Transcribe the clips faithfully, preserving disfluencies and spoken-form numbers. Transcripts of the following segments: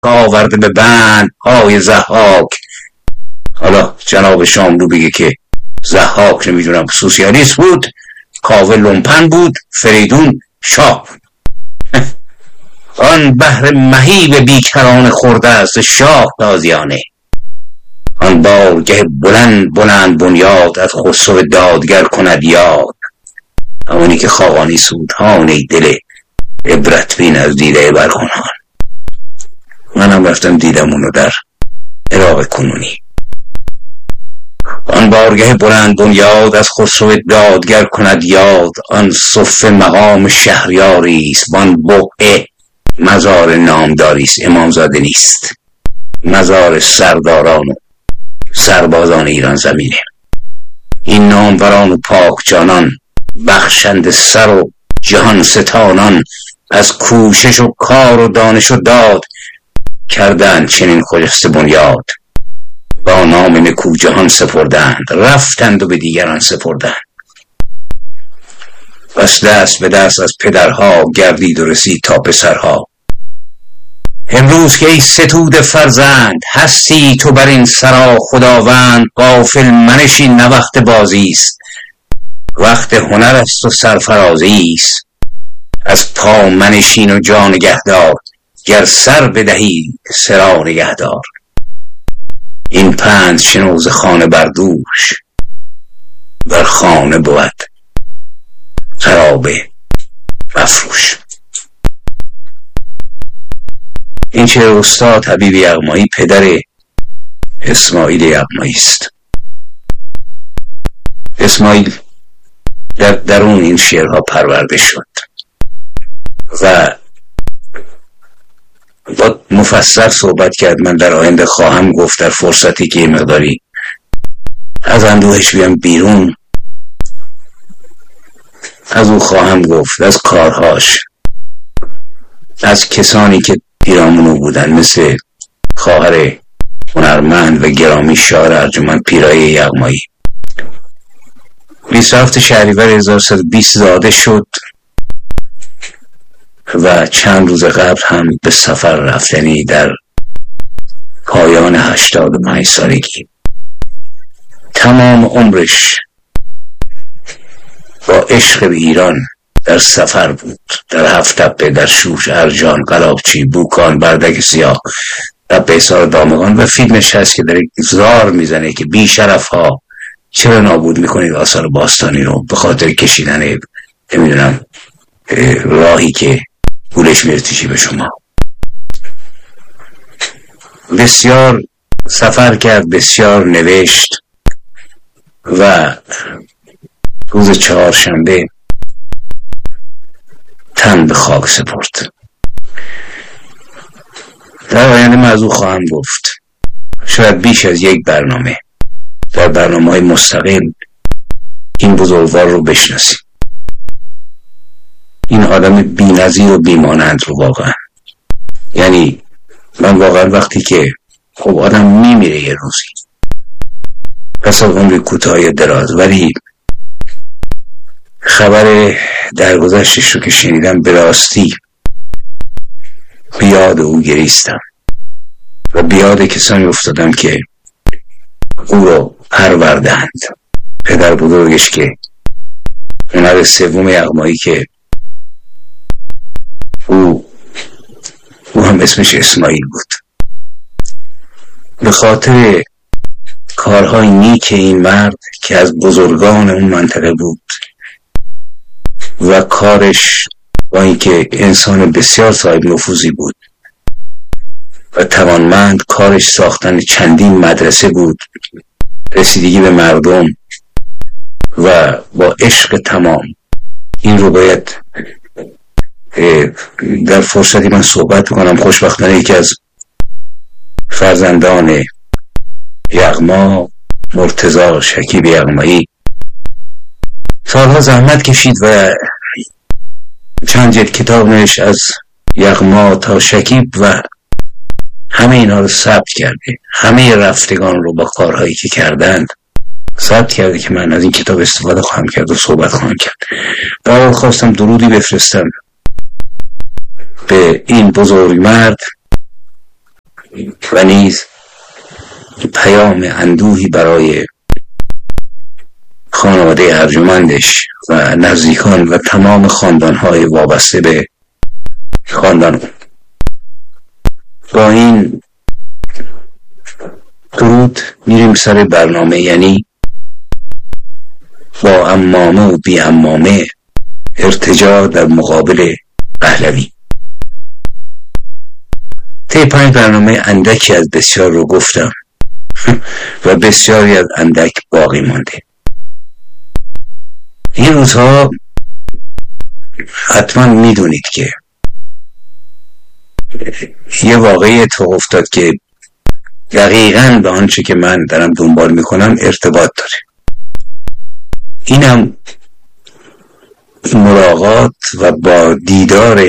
آورده به بند های ضحاک. حالا جناب شاملو بگه که ضحاک نمیدونم سوسیالیست بود، کاوه لومپن بود، فریدون شاه بود. آن بحر مهیب بیکران خورده است شاه تازیانه. آن بارگه بلند بلند بنیاد از خسرو دادگر کند یاد. همونی که خاقانی سودهان ای دل عبرت بین از دیده برخونان. منم رفتم دیدم اونو در عراق کنونی. آن بارگه بلند بنیاد از خسرو دادگر کند یاد. آن صف مقام شهریاریست، وان بقعه مزار نامداریست. امامزاده نیست، مزار سرداران و سربازان ایران زمینه. این ناموران و پاک جانان، بخشند سر و جهان ستانان، از کوشش و کار و دانش و داد کردند چنین خجسته بنیاد. با نام نکو جهان سپردند، رفتند و به دیگران سپردند. پس دست به دست از پدرها گردید و رسید تا پسرها. امروز که ای ستود فرزند، هستی تو بر این سرا خداوند. غافل منشین، نه وقت بازیست، وقت هنر است و سرفرازیست. از پا منشین و جان نگهدار، گر سر بدهی سرا نگهدار. این پند شنو ز خانه بردوش، بر خانه بود خرابه مفروش. این چه استاد حبیب یغمایی پدر اسماعیل یغمایی است. اسماعیل در درون این شعرها پرورده شد و با مفصل صحبت کرد. من در آینده خواهم گفت در فرصتی که مقداری از اندوهش بیام بیرون، از او خواهم گفت، از کارهاش، از کسانی که پیرامونو بودن، مثل خواهر هنرمند و گرامی شاعر ارجمند پیرایه یغمایی. بیست و هفتم شهریور هزار و سیصد و بیست زاده شد و چند روز قبل هم به سفر رفتنی در پایان هشتاد و پنج سالگی. تمام عمرش با عشق به ایران در سفر بود، در هفت تپه، در شوش، ارجان، قلابچی، بوکان، بردک سیاه، تپه حصار دامغان. و فیلمش هست که در یک زار میزنه که بی شرف ها چرا نابود میکنید آثار باستانی رو به خاطر کشیدن نمیدونم راهی که گولش مرتیشی به شما. بسیار سفر کرد، بسیار نوشت و روز چهارشنبه تن به خاک سپرد. در آینده من از او خواهم گفت، شاید بیش از یک برنامه، در برنامه های مستقل این بزرگوار رو بشناسیم. این آدم بی‌نظیر و بیمانند رو واقعا، یعنی من واقعا وقتی که خب آدم میمیره یه روزی پس از عمری کوتاه دراز، ولی خبر درگذشتش رو که شنیدم به راستی بیاد او گریستم و بیاد کسانی افتادم که او رو پروردند. پدر بزرگش که هنر سوم یغمایی که او او هم اسمش اسماعیل بود. به خاطر کارهای نیک این مرد که از بزرگان اون منطقه بود و کارش با اینکه انسان بسیار صاحب نفوذی بود و توانمند، کارش ساختن چندین مدرسه بود، رسیدگی به مردم و با عشق تمام. این رو باید در فرصتی من صحبت کنم. خوشبختانه یکی از فرزندان یغما، مرتضی شکیب یغمایی، سالها زحمت کشید و چند جلد کتاب نوشت از یغما تا شکیب و همه اینا رو ثبت کرده. همه رفتگان رو با کارهایی که کردند ثبت کرده که من از این کتاب استفاده خواهم کرد و صحبت خواهم کرد. برای خواستم درودی بفرستم به این بزرگ مرد و نیز پیام اندوهی برای خانواده ارجمندش و نزدیکان و تمام خاندانهای وابسته به خاندان. با این درود میریم سر برنامه، یعنی با عمامه و بی عمامه ارتجاع در مقابل پهلوی. طی پنج برنامه اندکی از بسیار رو گفتم و بسیاری از اندک باقی مانده. این روزها حتما میدونید که یه واقعی اتفاق افتاد که دقیقاً به آنچه که من دارم دنبال میکنم ارتباط داره. اینم ملاقات و با دیدار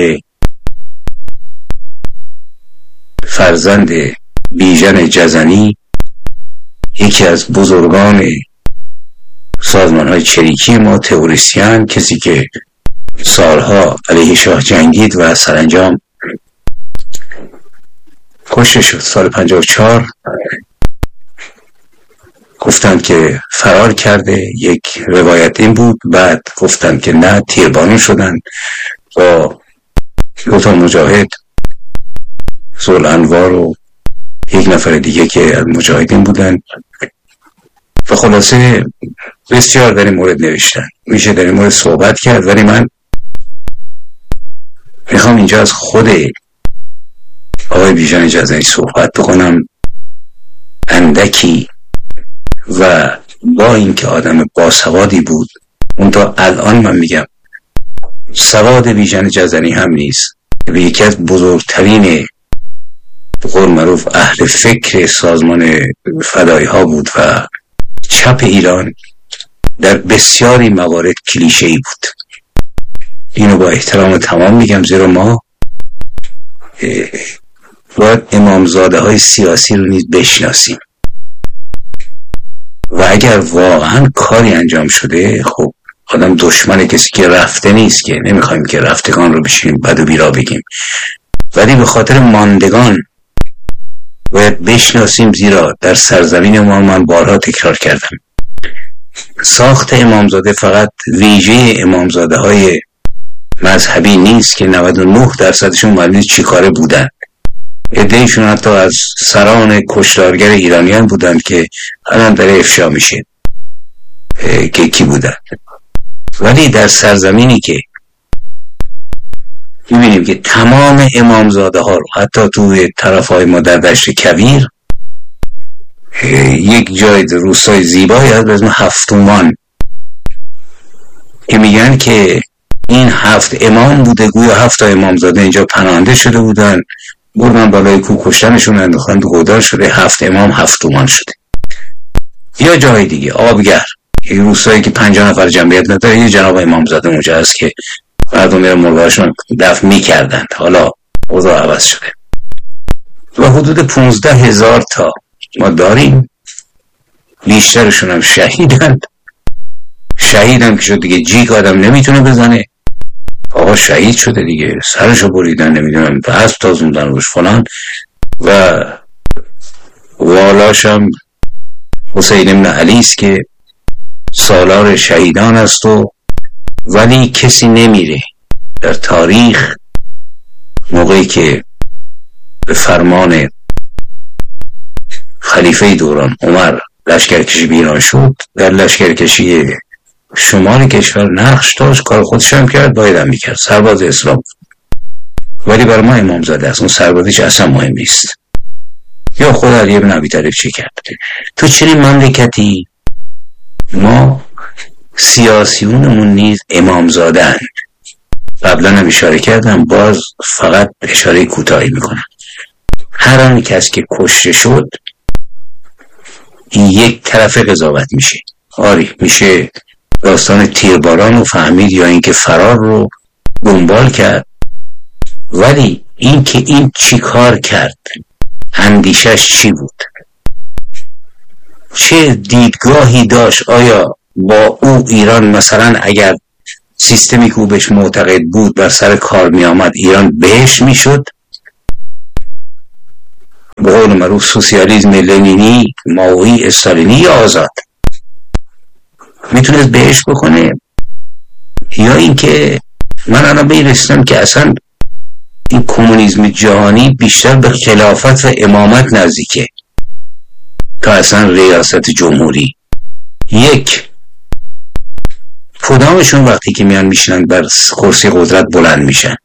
فرزند بیژن جزنی، یکی از بزرگان سازمان های چریکی ما، تئوریسین، کسی که سالها علیه شاه جنگید و سرانجام کشته شد سال پنجاه و چهار. گفتند که فرار کرده، یک روایت این بود، بعد گفتند که نه، تیربانی شدن با دو تا مجاهد، ذوالانوار و یک نفر دیگه که از مجاهدین بودن. و خلاصه بسیار در این مورد نوشتن، میشه در این مورد صحبت کرد، ولی من میخوام اینجا از خود آقای بیژن جزنی صحبت بکنم اندکی. و با این که آدم باسوادی بود، اون تا الان من میگم سواد بیژن جزنی هم نیست، به یکی از بزرگترین به قول معروف اهل فکر سازمان فدایی ها بود و چپ ایران در بسیاری موارد کلیشه ای بود. اینو با احترام تمام میگم، زیرا ما باید امامزاده های سیاسی رو نیز بشناسیم و اگر واقعا کاری انجام شده، خب آدم دشمن کسی که رفته نیست، که نمیخوایم که رفتگان رو بشینیم بد و بیرا بگیم، ولی به خاطر ماندگان باید بشناسیم، زیرا در سرزمین ما، من بارها تکرار کردم، ساخت امامزاده فقط ویژه امامزاده های مذهبی نیست که نود و نه درصدشون معلوم چی کاره بودن. عده‌ایشون حتی از سران کشتارگر ایرانیان بودند که الان داره افشا میشه که کی بودن. ولی در سرزمینی که میبینیم که تمام امامزاده ها رو، حتی توی طرف های ما در دشت کویر، یک جای روستای زیبایی هست به اسم هفتومان که میگن که این هفت امام بوده، گویا هفت تا امامزاده اینجا پناهنده شده بودن، بردن بالای کوه کشتنشون، انداختن تو گودال شده هفت امام هفتومان شده. یا جای دیگه آبگر، یک روستایی که پنجاه نفر جمعیت نداره، یه جناب امامزاده اونجا هست که مردم میرن مرغاشون دفن میکردند، حالا اوضاع عوض شده. و حدود پونزده هزار تا ما داریم، بیشترشون هم شهیدند. شهیدم که شد دیگه، جیک آدم نمیتونه بزنه، آقا شهید شده دیگه، سرشو بریدن، نمیدونم به اسب تازوندن روش فلان. و والاشم حسین ابن علی است که سالار شهیدان است، و ولی کسی نمیره در تاریخ موقعی که به فرمان خلیفه دوران عمر لشکرکشی به ایران شد، در لشکرکشی شمال کشور نقش داشت، کار خودش هم کرد، باید هم میکرد، سرباز اسلام. ولی برای ما امامزاده است، اون سربازیش اصلا مهم نیست. یا خود علی بن ابی طالب چی کرد؟ تو چنین مملکتی ما سیاسیونمون نیز امامزاده اند. قبلا هم اشاره کردم، باز فقط اشاره کوتاهی میکنم. هر آن کس که کشته شد این یک طرف قضاوت میشه. آری میشه داستان تیرباران رو فهمید یا اینکه فرار رو دنبال کرد، ولی اینکه این چی کار کرد، اندیشش چی بود، چه دیدگاهی داشت، آیا با او ایران مثلا اگر سیستمی که او بهش معتقد بود بر سر کار می آمد ایران بهش می شد، به قول معروف سوسیالیسم لنینی، مائویی، استالینی یا آزاد میتونست بهش بکنه، یا اینکه من الان به این رسیدم که اصلا این کمونیسم جهانی بیشتر به خلافت و امامت نزدیکه تا اصلا ریاست جمهوری. یک، کدامشون وقتی که میان میشنن بر کرسی قدرت بلند میشن؟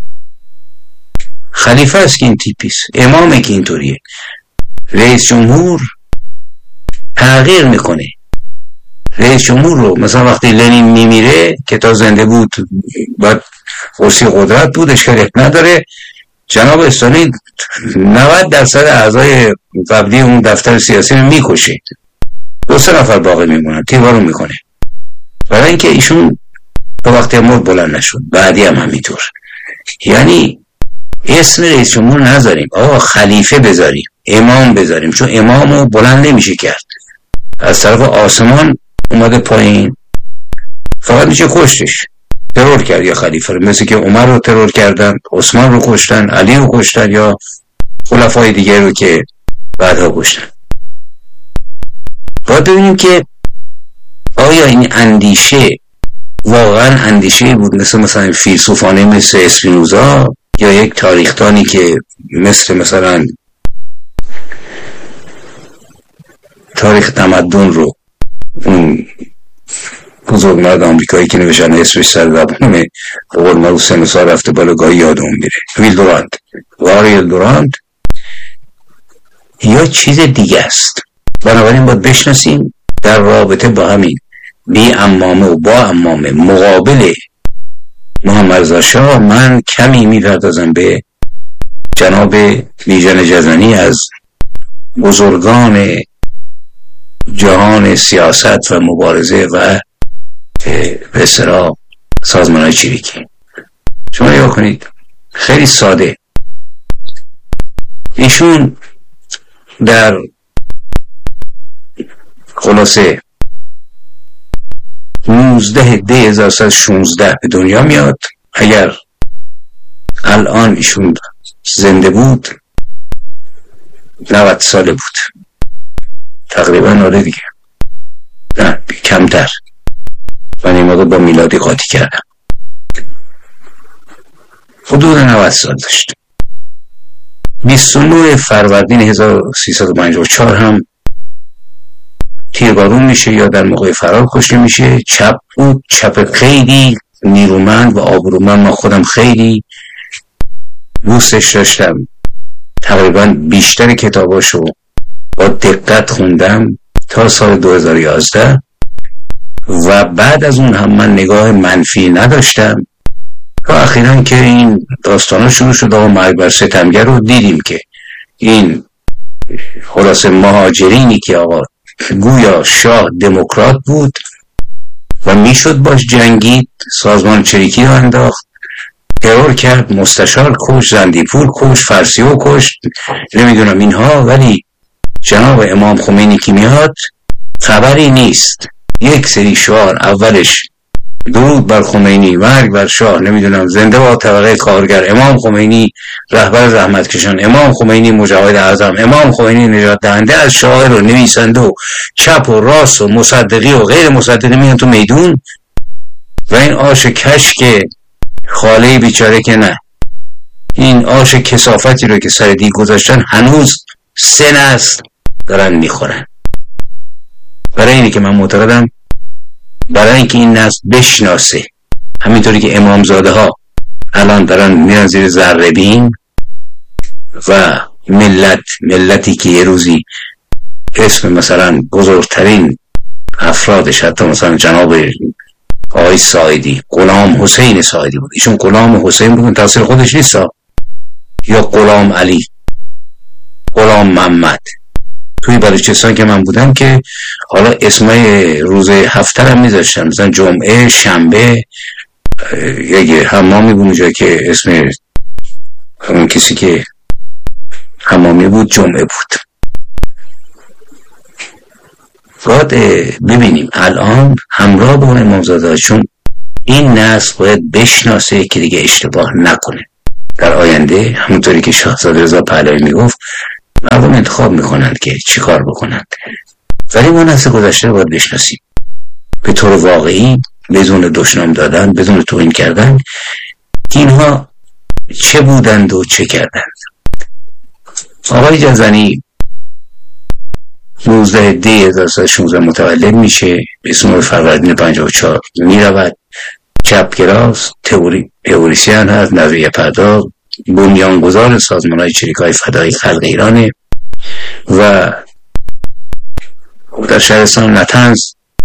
خلیفه است که این تیپیست، امامه که اینطوریه. رئیس جمهور تغییر میکنه. رئیس جمهور رو مثلا وقتی لنین میمیره که تا زنده بود بعد کرسی قدرت بود، اشکالی نداره، جناب استالین نود درصد اعضای قبلی اون دفتر سیاسی رو میکشه، دو سه نفر باقی میمونن، تیوارو میکنه، برای اینکه ایشون تا وقتی مرد بلند نشد. بعدی هم همینطور. یعنی اسم رئیس جمهور نذاریم، آقا خلیفه بذاریم، امام بذاریم، چون امامو بلند نمیشه کرد، از طرف آسمان اومده پایین، فقط میشه کشتش. ترور کرد یا خلیفه رو، مثل که عمر رو ترور کردن، عثمان رو کشتن، علی رو کشتن، یا خلفای دیگر رو که بعدها کشتن. باید ببینیم که آیا این اندیشه واقعا اندیشه بود مثل مثلا فیلسوفانه مثل اسپینوزا، یا یک تاریخدانی که مثل مثلا تاریخ تمدن رو اون بزرگمرد آمریکایی که نوشتن اسمش سر زبانه به قول معروف سن و سال رفته بالا، گاهی یادمون میره، ویل دورانت، واریل دورانت، یا چیز دیگه است. بنابراین باید بشناسیم در رابطه با همین بی امامه و با امامه مقابل محمد رضا شاه من کمی میپردازم به جناب بیژن جزنی از بزرگان جهان سیاست و مبارزه و به اصطلاح سازمان‌های چریکی. شما نگاه کنید، خیلی ساده، ایشون در خلاصه نوزده دی هزار و سیصد و شانزده به دنیا میاد. اگر الان ایشون زنده بود نود ساله بود تقریبا، آره دیگه، نه کمتر، من این موقع با میلادی قاطی کردم، حدود نود سال داشت. بیست و نه فروردین هزار و سیصد و پنجاه و چهار هم تیربارون میشه یا در موقع فرار کشته میشه. چپ بود، چپ خیلی نیرومند و آبرومند، من خودم خیلی دوستش داشتم، تقریبا بیشتر کتاباشو با دقت خوندم تا سال دو هزار و یازده و بعد از اون هم من نگاه منفی نداشتم تا اخیراً که این داستانا شروع شد و مرگ بر ستمگر رو دیدیم که این خلاصه مهاجرینی که آقا گویا شاه دموکرات بود و میشد باش جنگید، سازمان چریکی رو انداخت، ترور کرد، مستشار کش، زندیپور کش، فرسیو کش، نمیدونم اینها، ولی جناب امام خمینی که میاد خبری نیست. یک سری شعار، اولش درود بر خمینی، مرگ بر شاه، نمیدونم زنده باد طبقه کارگر، امام خمینی رهبر زحمتکشان، امام خمینی مجاهد اعظم، امام خمینی نجات دهنده، از شاعر و نویسنده و چپ و راست و مصدقی و غیر مصدقی میان تو میدون و این آش کشک خاله بیچاره که نه، این آش کثافتی رو که سر دیگ گذاشتن هنوز سه نسل دارن میخورن. برای اینه که من معتقدم برای اینکه این نسل بشناسه، همینطوری که امامزاده ها الان دارن میرن زیر ذره بین و ملت ملتی که یه روزی اسم مثلا بزرگترین افرادش حتی مثلا جناب آقای سایدی، غلام حسین سایدی بود، ایشون غلام حسین بود، تاثیر خودش نیست، یا غلام علی، غلام محمد. توی بلوچستان که من بودم که حالا اسمای روز هفته هم میذاشتن، مثلا جمعه، شنبه، یک حمامی بود اونجا که اسم اون کسی که حمامی بود جمعه بود. باید ببینیم الان همراه با اون امامزاده، چون این نسل باید بشناسه که دیگه اشتباه نکنه در آینده. همونطوری که شاهزاده رضا پهلوی میگفت مردم انتخاب میکنند که چی کار بکنند، ولی ما نسل گذشته رو باید بشناسیم به طور واقعی، بدون دشنام دادن، بدون توهین کردن، اینها چه بودند و چه کردند. آقای جزنی نوزده دی هزار و سیصد و شانزده متولد میشه، به اسم فروردین پنجاه و چهار میرود، چپگراست، تئوری تئوریسین هست، نظریه پرداز، بنیانگذار سازمان‌های چریک‌های فدایی خلق ایرانه و در شهرستان نطنز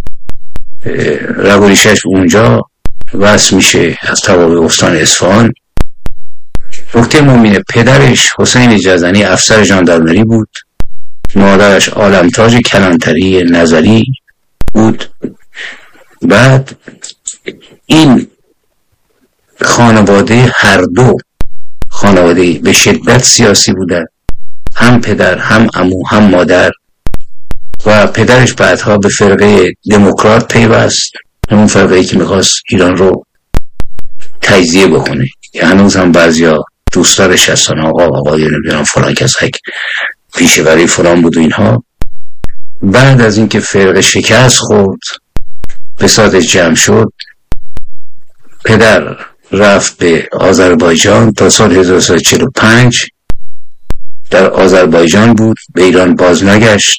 رگوریشش اونجا وصل میشه از توابع استان اصفهان. نکته مهمه پدرش حسین جزنی افسر ژاندارمری بود، مادرش عالمتاج کلانتری نظری بود. بعد این خانواده هر دو خانواده به شدت سیاسی بودن، هم پدر هم عمو هم مادر، و پدرش بعدها به فرقه دموکرات پیوست، همون فرقه‌ای که میخواست ایران رو تجزیه بکنه. هنوز هم بعضیا دوستارش هستن، آقا آقای نمیدونم فلان کسک پیشوری فلان بود و اینها. بعد از اینکه فرقه شکست خورد، فسادش جمع شد، پدر رفت به آذربایجان تا سال هزار و سیصد و چهل و پنج در آذربایجان بود، به ایران باز نگشت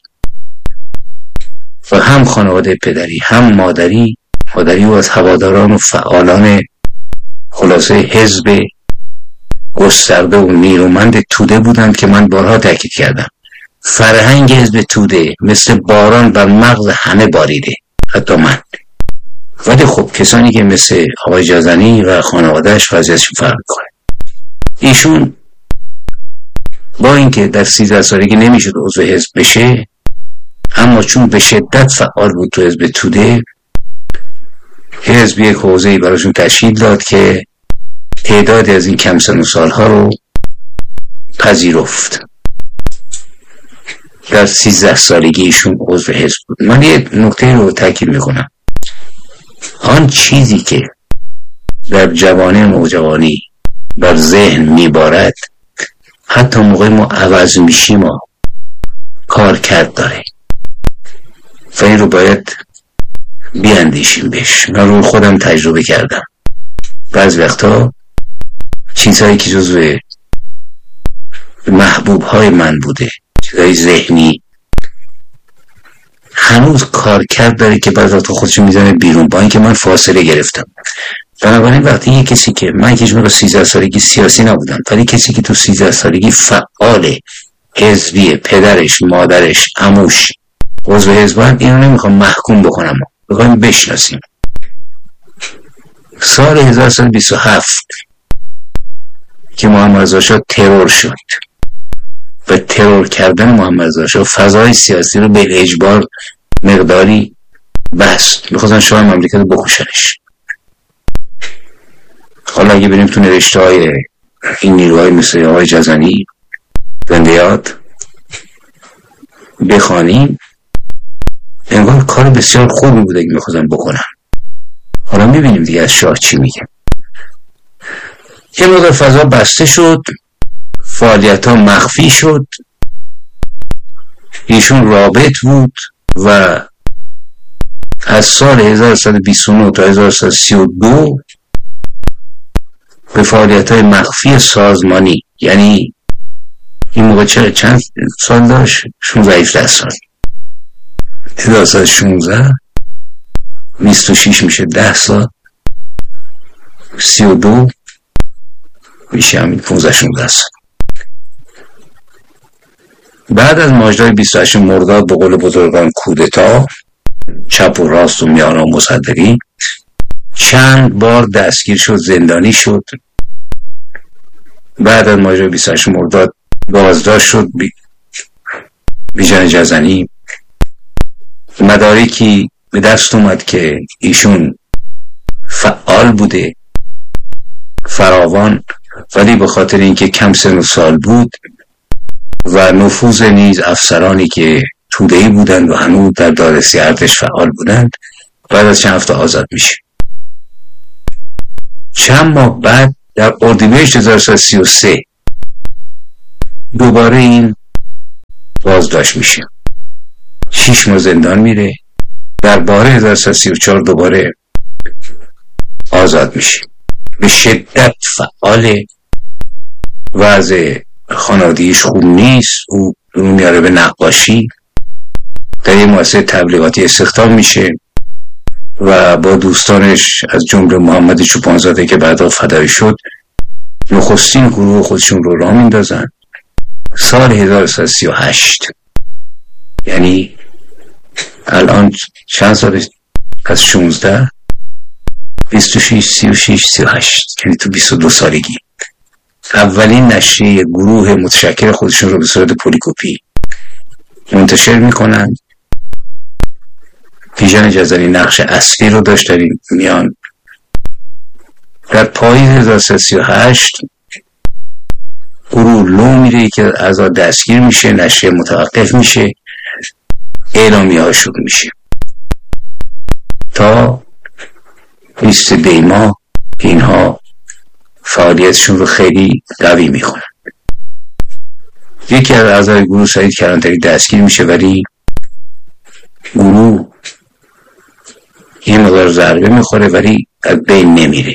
و هم خانواده پدری هم مادری مادری و از هواداران و فعالان خلاصه حزب گسترده و نیرومند توده بودند که من بارها تاکید کردم فرهنگ حزب توده مثل باران بر مغز همه باریده، حتی من. ولی خب کسانی که مثل آقای جزنی و خانوادهش وضعیتشون فرق میکنه. ایشون با اینکه در سیزده سالگی نمیشد عضو حزب بشه، اما چون به شدت فعال بود تو حزب توده، حزب یک حوزه‌ای براشون تشکیل داد که تعدادی از این کم سن و سالها رو پذیرفت. در سیزده سالگی ایشون عضو حزب بود. من یه نکته رو تاکید میکنم، آن چیزی که در جوانی و نوجوانی بر ذهن میبارد، حتی موقع ما عوض میشیم ما کار کرد داره و این رو باید بیاندیشیم بهش. من رو خودم تجربه کردم. بعض وقتا چیزهایی که جزو محبوب های من بوده، چیزهای ذهنی، هنوز کار کرد داره که بعض وقتا خودشو میزنه بیرون، با اینکه من فاصله گرفتم. بنابراین وقتی یه کسی که من که شما سیزده سالگی سیاسی نبودم، ولی کسی که تو سیزده سالگی فعال حزبی، پدرش، مادرش، عموش عضو حزب، اینو نمیخوام محکوم بکنم، میخوام بشناسیم. سال هزار و سیصد و بیست و هفت که محمد رضا شاه ترور شد و ترور کردن محمد رضا شاه فضای سیاسی رو به اجبار مقداری بست، میخواستن شاه مملکت رو بکشنش. حالا اگه بریم تو نوشته های این نیروهای مثل آقای جزنی زندیات بخوانیم، انگار کار بسیار خوبی بوده که میخواستن بکنن. حالا میبینیم دیگه از شاه چی میگه. یه مقدار فضا بسته شد، فعالیت ها مخفی شد، ایشون رابط بود و از سال هزار و سیصد و بیست و نه تا هزار و سیصد و سی و دو به فعالیت های مخفی سازمانی، یعنی این موقع چه چند سال داشت؟ شانزده هفده سال. هزار و سیصد و شانزده بیست و شش میشه ده سال، سی و دو میشه همین پانزده شانزده سال. بعد از ماجرای بیست و هشت مرداد به قول بزرگان کودتا، چپ و راست و میانا و مصدقی، چند بار دستگیر شد، زندانی شد. بعد از ماجرای بیست و هشت مرداد بازداشت شد بی... بیژن جزنی. مدارکی به دست اومد که ایشون فعال بوده، فراوان، ولی به خاطر اینکه کم سن و سال بود و نفوذ نیز افسرانی که توده‌ای بودند و هنوز در دارسی ارتش فعال بودند، بعد از چند هفته آزاد میشه. چند ماه بعد در اردیبهشت هزار و سیصد و سی و سه دوباره این بازداشت میشه، شیش ماه زندان میره، در باره هزار و سیصد و سی و چهار دوباره آزاد میشه. به شدت فعال، وضع خانوادگیش خوب نیست، او رو میاره به نقاشی، در یه مؤسسه تبلیغاتی استخدام میشه و با دوستانش از جمله محمد چوپانزاده که بعدا فدایی شد نخستین گروه خودشون رو راه میندازن. سال هزار و سیصد و سی و هشت، یعنی الان چند سال؟ از شانزده، بیست و شش، سی و شش، سی و هشت، یعنی تو بیست و دو سالگی اولین نشریه گروه متشکل خودشون رو به صورت پولیکوپی منتشر میکنن. بیژن جزنی نقش اصلی رو داشت در این میان. در پاییز هزار و سیصد و سی و هشت گروه لو میره که اعضا دستگیر میشه، نشریه متوقف میشه، اعلامیه ها شروع میشه تا بیست دیما اینها فعالیتشون رو خیلی قوی میکنن. یکی از اعضای گروه سعید کلانتری دستگیر میشه، ولی گروه یه مقدار ضربه میخوره ولی از بین نمیره.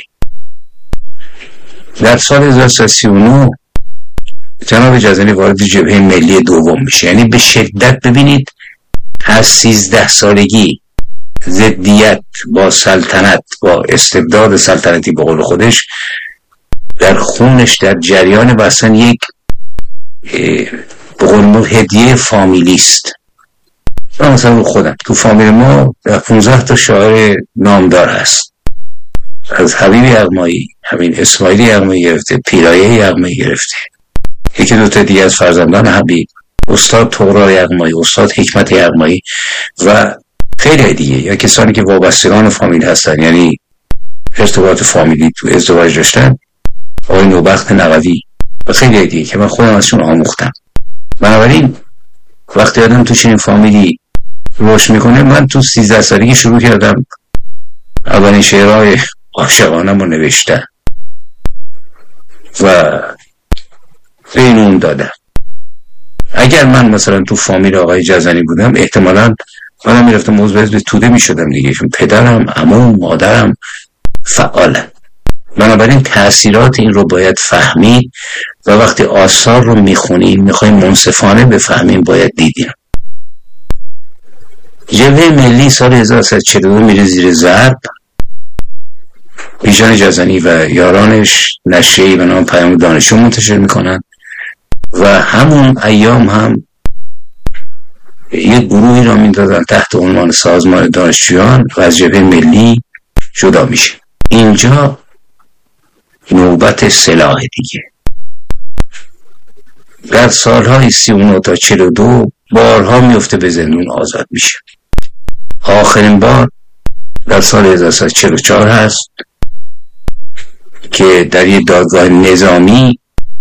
در سال هزار و سیصد و سی و نه جناب جزنی وارد جبهه ملی دوم میشه. یعنی به شدت ببینید از سیزده سالگی ضدیت با سلطنت، با استبداد سلطنتی به قول خودش در خونش در جریان و اصلا یک به قول هدیه فامیلیست. من مثلا خودم تو فامیل ما در پونزده تا شاعر نامدار هست، از حبیب یغمایی، همین اسماعیلی یغمایی گرفته، پیرایه یغمایی گرفته، یکی دو تا دیگه از فرزندان حبیب، استاد تغرا یغمایی، استاد حکمت یغمایی و خیلی دیگه، یا کسانی که وابستگان فامیل هستن، یعنی ارتباط فامیلی تو ازدواج داشتن، آقای نوبخت نقوی و خیلی دیگه که من خودم ازشون آموختم. بنابراین وقتی آدم تو چنین فامیلی رشد میکنه، من تو سیزده سالگی شروع کردم اولین شعرهای عاشقانم رو نوشتم و بین اون دادم. اگر من مثلا تو فامیل آقای جزنی بودم احتمالاً منم میرفتم موضوع به توده میشدم دیگه، چون پدرم، عموم، مادرم فعالن. بنابراین تأثیرات این رو باید فهمید و وقتی آثار رو میخونیم میخوایم منصفانه بفهمیم باید دیدیم. جبهه ملی سال هزار و سیصد و چهل و دو میره زیر ضرب. بیژن جزنی و یارانش نشریه‌ای به نام پیام دانشجو منتشر میکنن و همون ایام هم یک گروهی را میندازن تحت عنوان سازمان دانشجویان و از جبهه ملی جدا میشه. اینجا نوبت سلاح دیگه. در سالهای سی و نه تا چهل و دو بارها میفته به زندون، آزاد میشه. آخرین بار در سال هزار و سیصد و چهل و چهار هست که در یک دادگاه نظامی،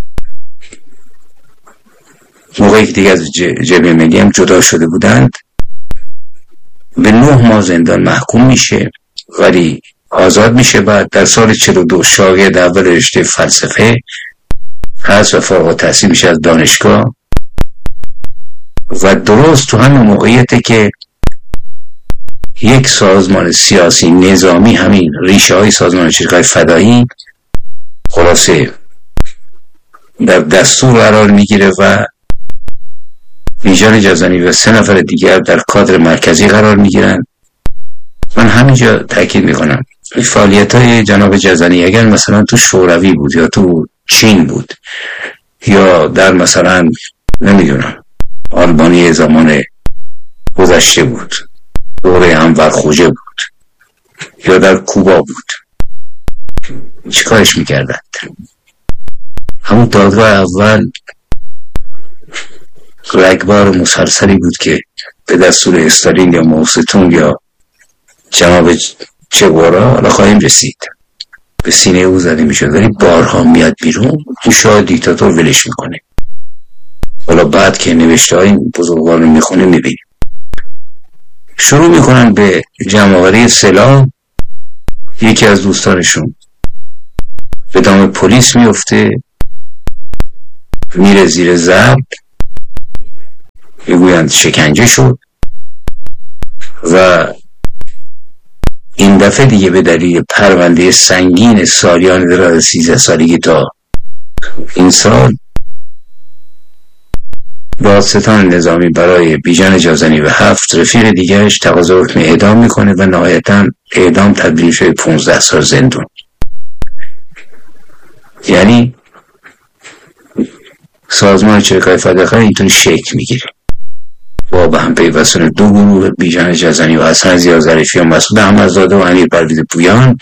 موقعی که دیگه از جبهه ملی هم جدا شده بودند، به نه ماه زندان محکوم میشه ولی آزاد میشه. بعد در سال چهل و دو شاگرد اول رشته فلسفه هست و فارغ التحصیل میشه از دانشگاه و درست تو همین موقعیته که یک سازمان سیاسی نظامی، همین ریشه های سازمان شرکت فدایی، خلاصه در دستور قرار میگیره و بیژن جزنی و سه نفر دیگر در کادر مرکزی قرار میگیرن. من همینجا تاکید میکنم این فعالیت های جناب جزنی اگر مثلا تو شوروی بود یا تو چین بود یا در مثلا نمیدونم آلبانی زمان گذشته بود، دوره انور خوجه بود یا در کوبا بود، چی کارش میکردن؟ همون دادگاه اول رگبار مسلسلی بود که به دستور استالین یا موستون یا جناب چگوارا حالا خواهیم رسید به سینه او زده میشد، ولی بارها میاد بیرون، این شاه دیکتاتور ولش میکنه. حالا بعد که نوشته های بزرگوار رو میخونه میبینیم شروع میکنن به جمع‌آوری سلاح. یکی از دوستانشون به دام پلیس میفته، میره زیر ضرب. میگویند شکنجه شد و این دفعه دیگه به دلیل پرونده سنگین سالیان دراز سیزده سالگی تا این سال دادستان نظامی برای بیژن جازنی و هفت رفیق دیگرش تقاضا حکم اعدام میکنه و نهایتا اعدام تبدیل شده پونزده سال زندون. یعنی سازمان چریک‌های فداخواه اینطوری شکل میگیره با به هم پیوستن دو گروه، بیژن جازنی و حسن ضیا ظریفی و مسعود احمدزاده و امیر پرویز پویان،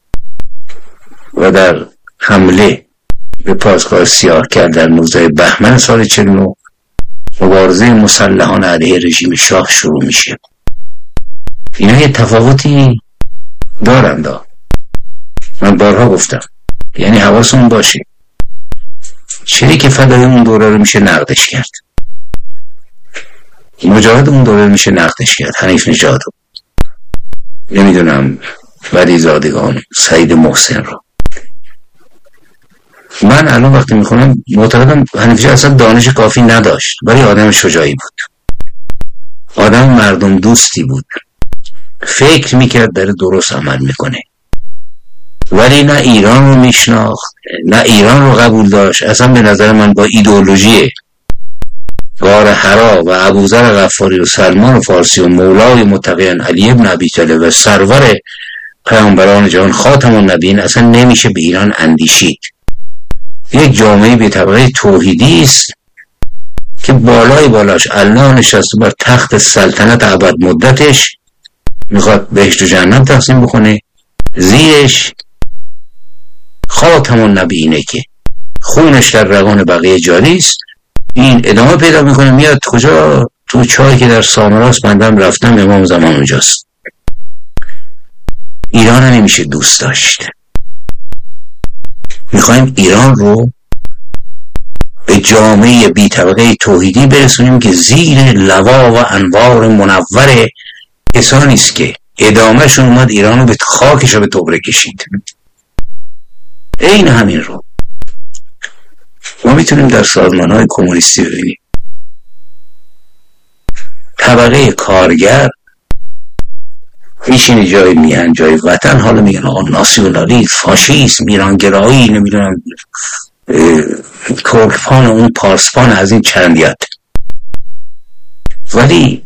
و در حمله به پاسگاه سیاهکل در نوزده بهمن سال چهل و نه مبارزه مسلحانه علیه رژیم شاه شروع میشه. اینا یه تفاوتی دارند، من بارها گفتم، یعنی حواسمون باشه شریک فدایی اون دوره رو میشه نقدش کرد، مجاهد اون دوره میشه نقدش کرد، حنیف نژاد رو، نمیدونم ولی زادگان، سعید محسن رو. من الان وقتی میخونم معتقدم حنیف نژاد اصلا دانش کافی نداشت، ولی آدم شجاعی بود، آدم مردم دوستی بود، فکر میکرد داره درست عمل میکنه، ولی نه ایران رو میشناخت نه ایران رو قبول داشت. اصلا به نظر من با ایدئولوژی غار حرا و ابوذر غفاری و سلمان فارسی و مولای متقیان علی ابن ابی طالب و سرور پیامبران جهان خاتم النبیین اصلا نمیشه به ایران اندیشید. یک جامعه به طبقه توحیدی است که بالای بالاش الله نشسته بر تخت سلطنت ابد مدتش، میخواد بهشت و جهنم تقسیم بکنه، زیرش خاتم النبیینه که خونش در روان بقیه جاری است. این ادامه پیدا میکنه، میاد کجا؟ تو چایی که در سامراست بندم رفتم، امام زمان اونجاست. ایران نمیشه دوست داشت. میخوایم ایران رو به جامعه بی طبقه توحیدی برسونیم که زیر لوا و انوار منور کسانی است که ادامهشون اومد ایران رو به خاکش رو به توبره کشید. این همین رو ما میتونیم در سازمان های کمونیستی ببینیم. طبقه کارگر میشینه جای میهن، جای وطن، حالا میگن آقا ناسیونالی، فاشیسم، ایرانگرایی، نمیدونم کلپان و اون پارسپان از این چرندیات. ولی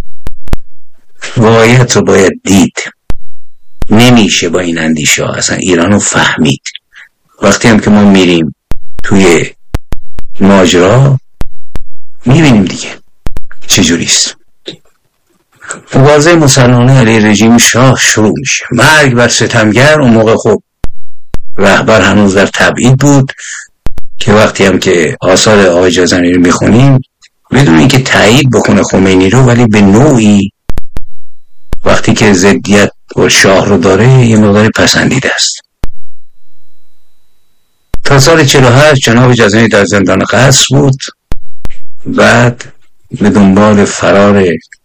واقعیت رو باید دید، نمیشه با این اندیشه ها اصلا ایران رو فهمید. وقتی هم که ما میریم توی ماجرا میبینیم دیگه چجوریست. مبارزه مسلحانه علیه رژیم شاه شروع میشه، مرگ بر ستمگر. اون موقع خب رهبر هنوز در تبعید بود که وقتی هم که آثار آقای جازنی رو میخونیم بدون اینکه تایید بکنه خمینی رو، ولی به نوعی وقتی که ضدیت و شاه رو داره یه مقداری پسندیده است. تا سال چهل و هشت جناب جازنی در زندان قصر بود، بعد به دنبال فرار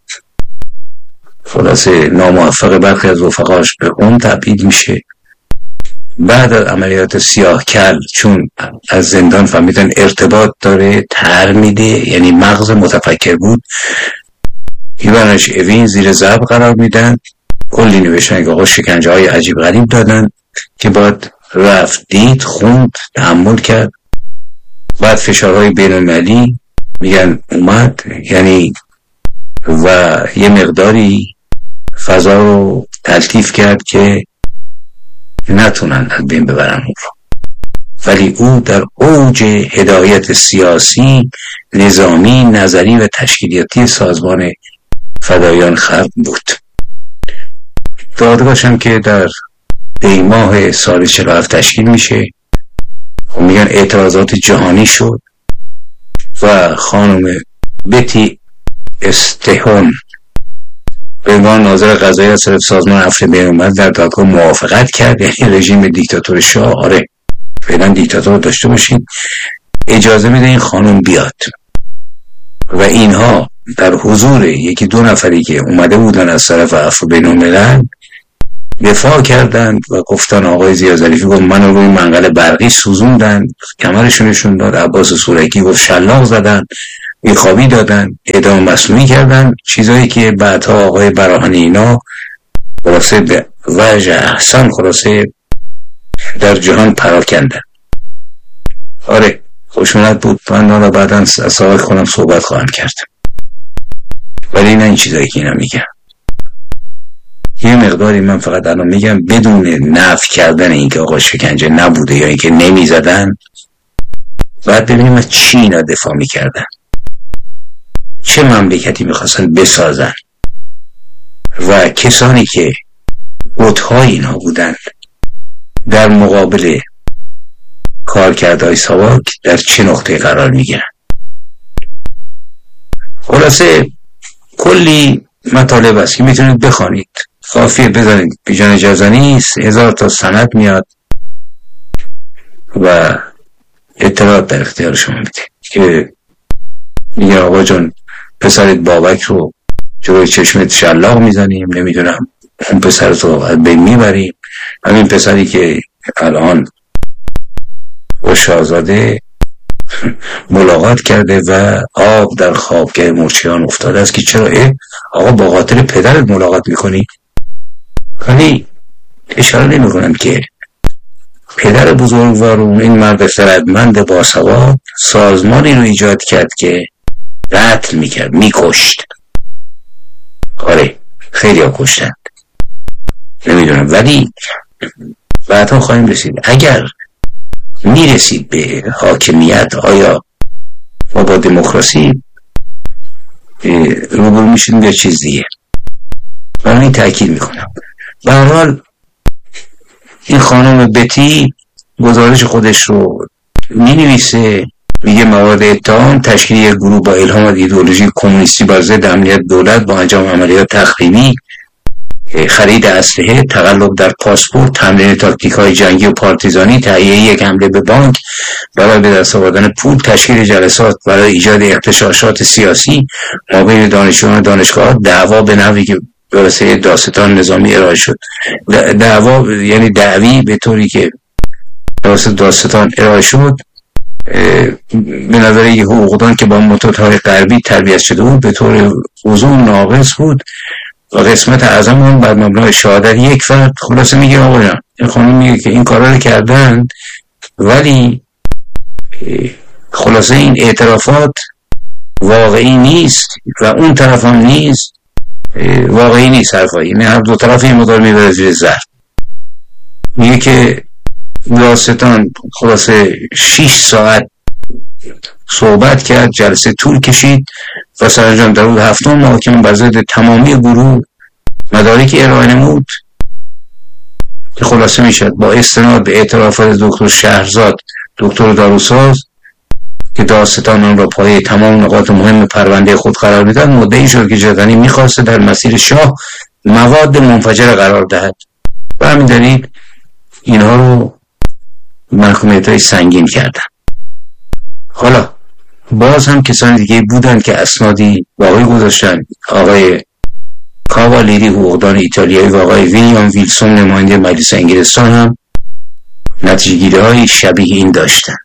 خلاصه ناموفق برخی از رفقاش به قم تبعید میشه. بعد از عملیات سیاهکل چون از زندان فهمیدن ارتباط داره، تر میده، یعنی مغز متفکر بود، میبرنش اوین زیر ضرب قرار میدن، کلی نوشتن که آقا شکنجه های عجیب غریب دادن که باید رفت دید، خوند، تحمل کرد. بعد فشارهای بین‌المللی میگن اومد، یعنی و یه مقداری فضا رو تلطیف کرد که نتونن از بین ببرن اون رو. ولی او در اوج هدایت سیاسی، نظامی، نظری و تشکیلاتی سازمان فدایان خلق بود. دادگاهش هم که در دی ماه سال چهل و هفت تشکیل میشه، میگن اعتراضات جهانی شد و خانم بتی استهون به عنوان ناظر قضایی از طرف سازمان عفو بین‌الملل در دادگاه موافقت کرد، یعنی رژیم دیکتاتور شاه آره فعلا دیکتاتور داشته باشین، اجازه میده این خانم بیاد. و اینها در حضور یکی دو نفری که اومده بودن از طرف عفو بین‌الملل دفاع کردند و گفتن آقای ضیا ظریفی گفت منو روی منقل برقی سوزوندن، کمرشونشون داد، عباس سورکی گفت شلاق زدن، بیخوابی دادن، اعدام مصنوعی کردن، چیزایی که بعدها آقای براهنی اینا خلاصه به وجه احسن خلاصه در جهان پراکندن. آره خوشونت بود، من را بعدا سوال کنم صحبت خواهم کرد، ولی نه این چیزایی که اینا میگم. یه مقداری من فقط الان میگم بدون نفی کردن اینکه آقا شکنجه نبوده یا اینکه نمیزدن، بعد ببینیم از چی اینا دفاع میکردن، چه مملکتی میخواستن بسازن و کسانی که بت‌های اینها بودن در مقابل کارکردهای ساواک در چه نقطه قرار میگیرن. خلاصه کلی مطالب است که میتونید بخوانید، کافیه بزنید بیجان جزانی است، هزار تا سند میاد و اطلاعات در اختیار شما میده که میگه آقا جون پسرت بابک رو جلوی چشمت شلاق میزنیم، نمیدونم اون پسر رو از بین میبریم. همین پسری که الان با شاهزاده ملاقات کرده و آب در خوابگاه مرچیان افتاده است که چرا آقا با قاتل پدرت ملاقات میکنی؟ ولی اشاره نمیکنم که پدر بزرگوارون این مرد خردمند باسواد سازمانی رو ایجاد کرد که قتل میکرد، میکشت. آره خیلی ها کشتند، نمیدونم، ولی بعدها خواهیم رسید. اگر میرسید به حاکمیت، آیا ما با دموکراسی روبرو میشیم به چیز دیگه؟ من این تأکید میکنم. به هر حال این خانم بتی گزارش خودش رو مینویسه، میگه موارد اتهام تشکیل یک گروه با الهام از ایدئولوژی کمونیستی بر ضد امنیت دولت با انجام عملیات تخریبی، خرید اسلحه، تقلب در پاسپورت، تمرین تاکتیک‌های جنگی و پارتیزانی، تهیه یک حمله به بانک برای به دست آوردن پول، تشکیل جلسات برای ایجاد اغتشاشات سیاسی مابین دانشجویان دانشگاه، دعوا به نحوی که به وسیله داستان نظامی ارائه شد، دعوا یعنی دعوی به طوری که واسه داستان ارائه شد، به نظر یک حقوقدان که با متدهای غربی تربیت شده بود به طور وضوح ناقص بود و قسمت اعظم اون بر مبنای شهادت یک فرد. خلاصه میگه آقایان این خانم میگه که این کارا رو کردن، ولی خلاصه این اعترافات واقعی نیست و اون طرف هم نیست، واقعی نیست حرفایی، یعنی هر دو طرف این مدار میبره زیر زهر. میگه که داستان خلاصه شیش ساعت صحبت کرد، جلسه طول کشید و سرانجام در روز هفتم محاکمه بر ضد تمامی گروه مدارک ارائه نمود که خلاصه میشد با استناد به اعترافات دکتر شهرزاد دکتر داروساز که داستان آن را پایه تمام نقاط مهم پرونده خود قرار میداد، مدعی شد که جدنی میخواسته در مسیر شاه مواد منفجره قرار دهد و همین دلیل اینها رو محکومیت های سنگین کردن. حالا باز هم کسانی دیگه بودن که اسنادی باقی گذاشتن. آقای کاوالیری حقوقدان ایتالیایی و آقای ویلیام ویلسون نماینده مجلس انگلستان هم نتیجه گیری های شبیه این داشتن.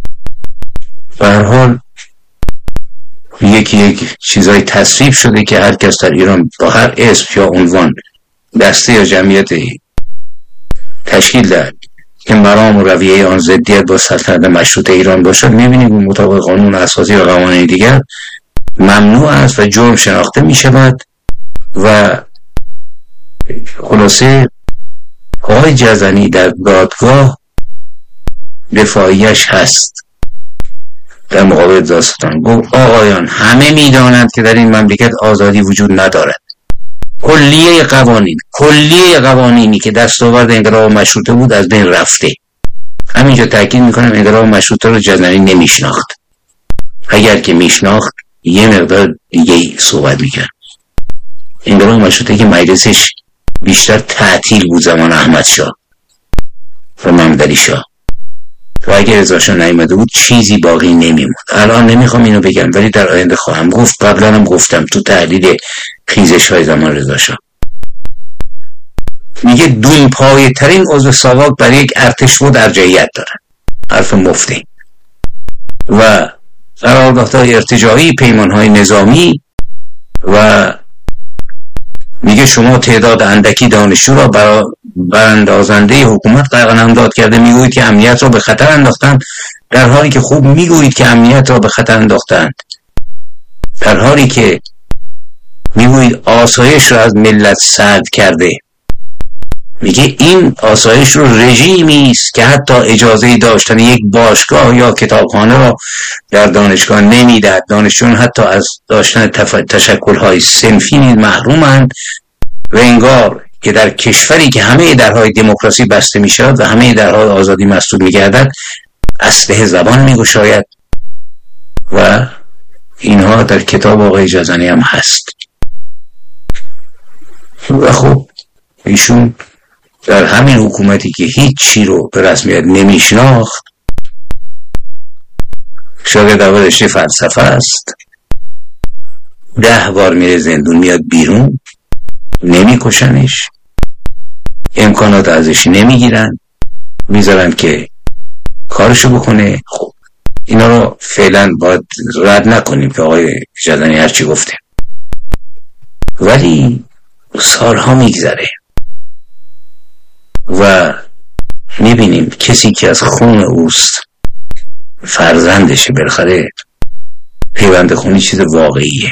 به هر حال یکی یک چیزای تصویب شده که هر کس در ایران با هر اسم یا عنوان دسته یا جمعیت تشکیل دهد که مرام و رویه آن ضدیت با سلطنت مشروطه ایران باشد، میبینیم که مطابق قانون اساسی و قوانین دیگر ممنوع است و جرم شناخته میشود و خلاصه آقای جزنی در دادگاه دفاعیش هست در مقابل داستان. گفت آقایان همه میدانند که در این مملکت آزادی وجود ندارد. کلیه قوانین کلیه قوانینی که دستاورد انقلاب مشروطه بود از بین رفته. همینجا تاکید میکنم انقلاب مشروطه رو جزنی نمیشناخت. اگر که میشناخت یه مقدار دیگه صحبت میکرد. انقلاب مشروطه که مجلسش بیشتر تعطیل بود زمان احمد شاه و محمد علی شاه و اگر رضا شاه نیامده بود چیزی باقی نمیموند. الان نمیخوام اینو بگم ولی در آینده خواهم گفت. قبلا هم گفتم تو تحلیل خیزش های زمان رضا شاه. میگه دون پایه ترین عضو ساواک برای یک ارتش بود ارجحیت دارن. حرف مفتی. و قراردادهای ارتجاعی، پیمانهای نظامی و میگه شما تعداد اندکی دانشجو را برای براندازنده حکومت قلمداد کرده، میگویید که امنیت را به خطر انداختند، در حالی که خوب میگویید که امنیت را به خطر انداختند، در حالی که میگویید آسایش را از ملت سلب کرده. میگه این آسایش رو رژیمی است که حتی اجازه داشتن یک باشگاه یا کتابخانه را در دانشگاه نمیدهد. دانشجویان حتی از داشتن تشکل‌های صنفی نیز محرومند و انگار که در کشوری که همه درهای دموکراسی بسته میشود و همه درهای آزادی مسدود میگردد، اسلحه زبان میگشاید و اینها در کتاب آقای جزنی هم هست. و خب ایشون در همین حکومتی که هیچ چی رو به رسمیت نمیشناخت، شاید اول رشته فلسفه است، ده بار میره زندون میاد بیرون، نمیکشنش، امکانات ازش نمیگیرن، میذارن که کارشو بکنه. خب اینا رو فعلا باید رد نکنیم که آقای جدنی هرچی گفته، ولی سالها میگذره و میبینیم کسی که از خون اوست فرزندشه، بالاخره پیوند خونی چیز واقعیه.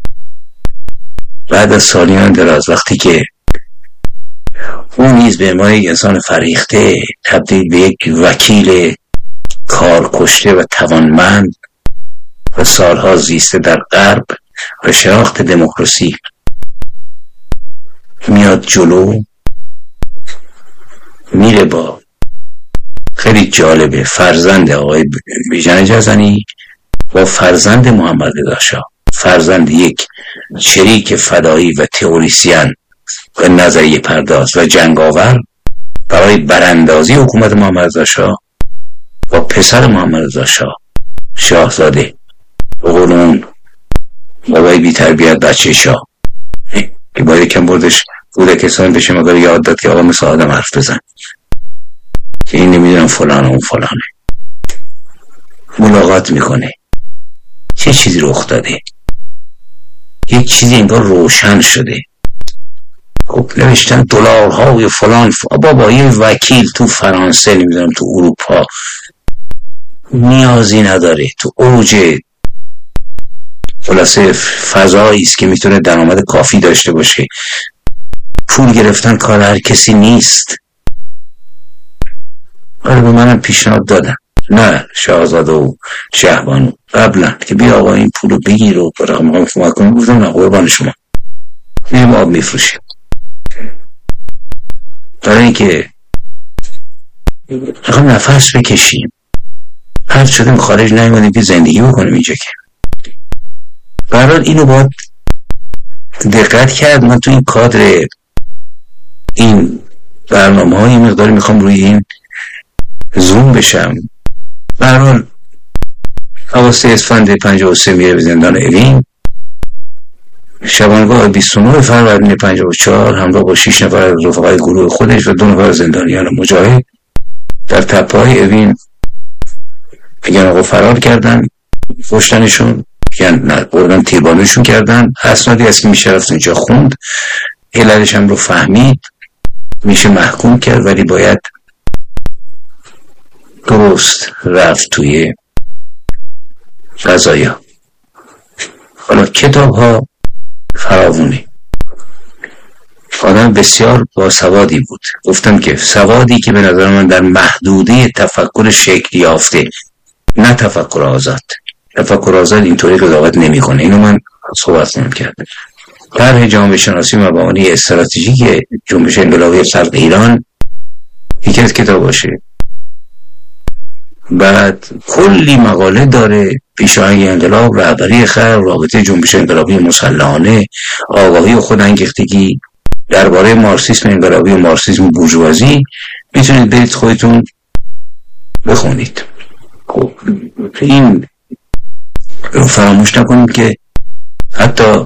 بعد از سالیان دراز وقتی که اون نیز به عنوان یک انسان فریخته تبدیل به یک وکیل کار کشته و توانمند و سالها زیسته در غرب و شناخت دموکراسی میاد جلو، میره با خیلی جالبه فرزند آقای بیژن جزنی با فرزند محمد رضا شاه، فرزند یک شریک فدایی و تئوریسین و نظریه پرداز و جنگاور برای براندازی حکومت محمد رضا شاه، با پسر محمد رضا شاه شاهزاده به قول اون بابای بی تربیت بچه شاه که باید کم بردش کودکستان بشه، مگر یاد داد که آقا مثل آدم حرف بزن، که این نمیدونم فلان اون فلانه. ملاقات میکنه، چه چیزی رخ داده؟ یک چیزی انگار روشن شده. خب نوشتن دلارهای فلان بابا، یه وکیل تو فرانسه نمیدونم تو اروپا نیازی نداره، تو اوج خلاصه فضایی است که میتونه درآمد کافی داشته باشه، پول گرفتن کار هر کسی نیست. آره به منم پیشنهاد دادن، نه شاهزاده و شهبانو قبلا که بیا آقا این پولو بگیر و برام کمک کن، گفتم نه قربان شما، میریم آب میفروشیم. برای اینکه میخوام نفس بکشیم، هر شدیم خارج نیومدیم که زندگی بکنیم اینجا. که برحال اینو باید دقت کرد. من تو این کادر این برنامه های مقداری میخوام روی این زوم بشم. برحال اواسط اسفند پنجاه و سه میره به زندان اوین، شبانگاه بیست و نه فروردین پنجاه و چهار همراه با شش نفر از رفقای گروه خودش و دو نفر زندانیان مجاهد در تپه‌های اوین میگن آقا فرار کردن، کشتنشون، یعنی نه بردن تیربارونشون کردن. اسنادی هست که میشه رفت اونجا خوند، علتش هم رو فهمید، میشه محکوم کرد، ولی باید درست رفت توی قضایا. حالا کتاب ها فراوونه، آدم بسیار با سوادی بود. گفتم که سوادی که به نظر من در محدوده تفکر شکلی یافته، نه تفکر آزاد. تفکر آزاد اینطوری قضاوت نمیکنه، اینو من صحبت نمی کردم. طرح جامعه شناسی مبانی استراتژیک جنبش انقلابی خلق ایران یکی از کتاب باشه. بعد کلی مقاله داره، پیشاهنگ انقلاب، رهبری خلق، رابطه جنبش انقلابی مسلحانه، آگاهی و خودانگیختگی، درباره مارکسیسم انقلابی و مارکسیسم بورژوازی. میتونید برید خودتون بخونید. خب این رو فراموش نکنیم که حتی